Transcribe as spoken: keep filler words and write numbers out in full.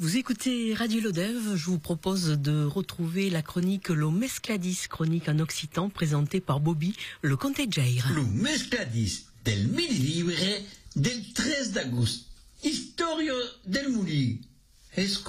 Vous écoutez Radio Lodève, je vous propose de retrouver la chronique Lo Mescladis, chronique en occitan présentée par Bobby, le comte Jair. Lo Mescladis del mil libre del tres d'agosto. Historia del Mulí.